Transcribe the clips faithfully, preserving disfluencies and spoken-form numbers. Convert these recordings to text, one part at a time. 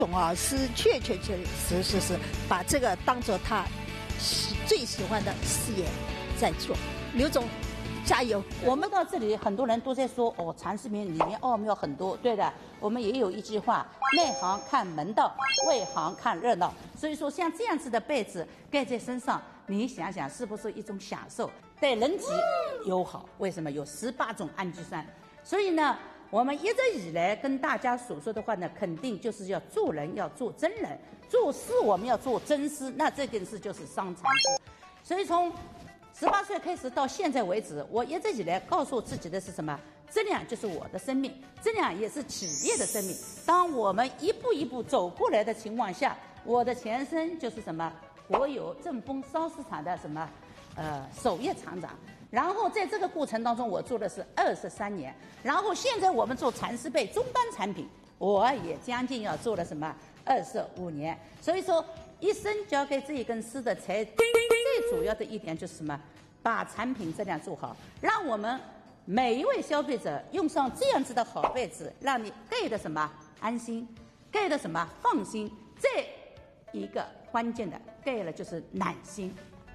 总啊是确确确实实是把这个当做他喜最喜欢的事业在做。刘总，加油！ 我们到这里，很多人都在说哦，蚕丝棉里面奥妙很多，对的。我们也有一句话：内行看门道，外行看热闹。所以说，像这样子的被子盖在身上，你想想是不是一种享受？对人体友好，为什么？有十八种氨基酸。所以呢，我们一直以来跟大家所说的话呢，肯定就是要做人要做真人，做事我们要做真事。那这件事就是伤蚕丝。所以从十八岁开始到现在为止，我一直以来告诉自己的是什么？质量就是我的生命，质量也是企业的生命。当我们一步一步走过来的情况下，我的前身就是什么？国有正丰烧市场的什么？呃，首页厂长。然后在这个过程当中，我做的是二十三年。然后现在我们做蚕丝被终端产品，我也将近要做了什么二十五年。所以说，一生交给这一根丝的才最主要的一点就是什么？把产品质量做好，让我们每一位消费者用上这样子的好被子，让你盖的什么安心，盖的什么放心。这一个关键的盖了就是暖心。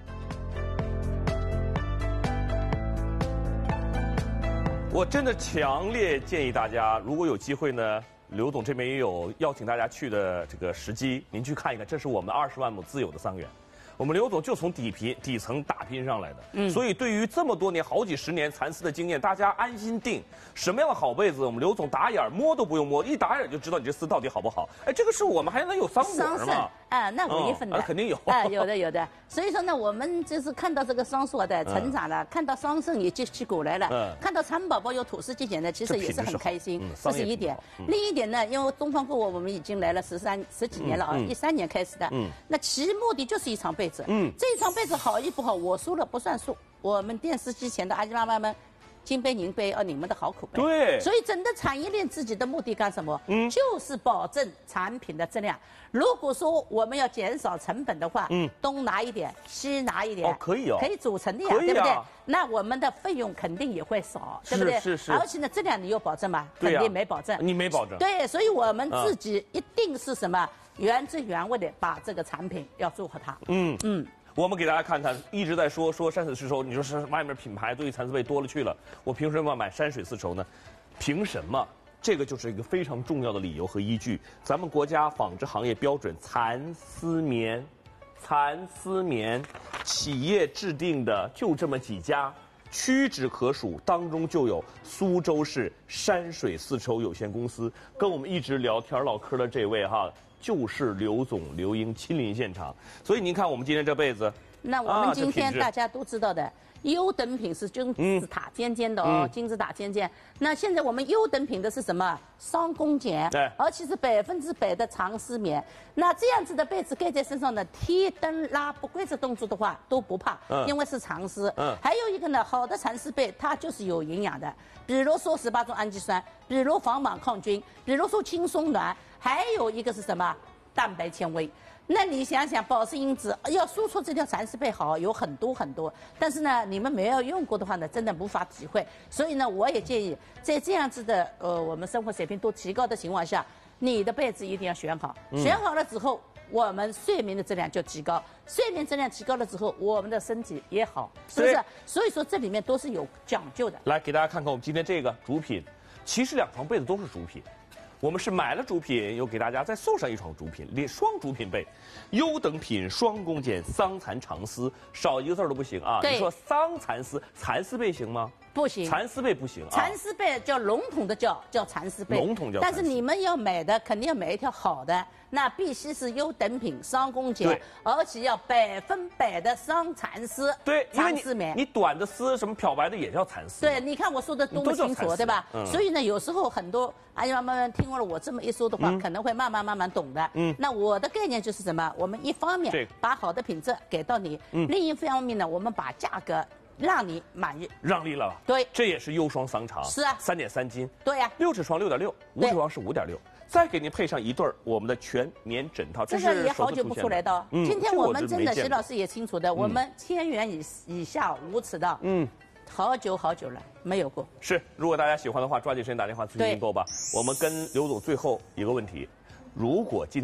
我真的强烈建议大家，如果有机会呢，刘总这边也有邀请大家去的这个时机，您去看一看，这是我们二十万亩自有的桑园。我们刘总就从底皮底层打拼上来的，嗯，所以对于这么多年、好几十年蚕丝的经验，大家安心定什么样的好被子，我们刘总打眼摸都不用摸，一打眼就知道你这丝到底好不好。哎，这个是我们还能有桑果吗？ 啊，那五月份的、 嗯啊、肯定有啊，有的有的。所以说呢，我们就是看到这个桑树的成长了，嗯、看到桑葚也结起果来了，嗯、看到蚕宝宝有吐丝结茧呢，其实也是很开心。 嗯、 这是一点。嗯、另一点呢，因为东方购物我们已经来了十三十几年了啊，一三、嗯、年开始的。嗯。那其目的就是一场被子。嗯。这一场被子好与不好，我说了不算数。我们电视机前的阿姨妈妈们。金杯银杯啊，你们的好口碑。 对， 所以整个产业链自己的目的干什么？嗯，就是保证产品的质量。如果说我们要减少成本的话，嗯，东拿一点，西拿一点， 哦，可以哦， 可以组成的呀， 啊、 对不对？那我们的费用肯定也会少，对不对？ 是是是。 而且呢，质量你有保证吗？肯定没保证。 你没保证。 对，所以我们自己一定是什么原汁原味的把这个产品要做好它。嗯嗯。 我们给大家看看，一直在说说山水丝绸，你说是外面品牌对于蚕丝被多了去了，我凭什么要买山水丝绸呢？凭什么？这个就是一个非常重要的理由和依据。咱们国家纺织行业标准蚕丝棉，蚕丝棉企业制定的就这么几家，屈指可数，当中就有苏州市山水丝绸有限公司。跟我们一直聊天唠嗑的这位哈。就是刘总刘英亲临现场，所以您看我们今天这被子， 那我们今天大家都知道的，啊、优等品是金字塔尖尖的哦，嗯、金字塔尖尖。那现在我们优等品的是什么？双弓剪，对，而且是百分之百的长丝棉。那这样子的被子盖在身上呢，踢蹬拉不规则动作的话都不怕，嗯、因为是长丝。嗯，还有一个呢，好的蚕丝被它就是有营养的，比如说十八种氨基酸，比如防螨抗菌，比如说轻松暖。还有一个是什么？蛋白纤维。那你想想，保湿因子要说出这条蚕丝被好，有很多很多。但是呢，你们没有用过的话呢，真的无法体会。所以呢，我也建议，在这样子的呃，我们生活水平都提高的情况下，你的被子一定要选好。嗯、选好了之后，我们睡眠的质量就提高。睡眠质量提高了之后，我们的身体也好，是不是？所以说这里面都是有讲究的。 来，给大家看看我们今天这个主品，其实两床被子都是主品。我们是买了主品，又给大家再送上一床主品，连双主品被，优等品双弓剪桑蚕长丝，少一个字都不行啊！你说桑蚕丝，蚕丝被行吗？ 不行， 蚕丝被不行啊。 蚕丝被叫笼统的叫叫蚕丝被， 笼统叫。 但是你们要买的肯定要买一条好的，那必须是优等品双弓剪，而且要百分百的桑蚕丝。 对， 蚕丝棉。 你短的丝什么漂白的也叫蚕丝。 对，你看我说的多么清楚，对吧？嗯、所以呢，有时候很多阿姨妈妈们听了我这么一说的话，嗯、可能会慢慢慢慢懂的。嗯，那我的概念就是什么？我们一方面把好的品质给到你，嗯、另一方面呢，我们把价格。让你满意， 让利了。 对， 这也是优双桑长。 是啊， 三点三斤。 对呀、啊， 六尺床六点六，五尺床是五点六。再给您配上一对我们的全棉枕套， 这个也好久不出来的。嗯，今天我们真的徐老师也清楚的，我们千元以以下五尺的，嗯，好久好久了没有过。 是，如果大家喜欢的话，抓紧时间打电话咨询订购吧。我们跟刘总最后一个问题，如果今